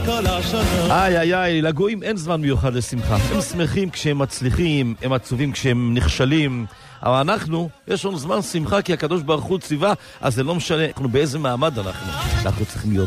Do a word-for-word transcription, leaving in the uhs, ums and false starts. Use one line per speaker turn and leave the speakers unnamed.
כל השנה.
איי איי איי, לגויים אין זמן מיוחד לשמחה. הם שמחים כשהם מצליחים, הם עצובים כשהם נכשלים. אבל אנחנו, יש לנו זמן שמחה כי הקדוש ברוך הוא ציווה, אז זה לא משנה אנחנו באיזה מעמד אנחנו. אנחנו צריכים להיות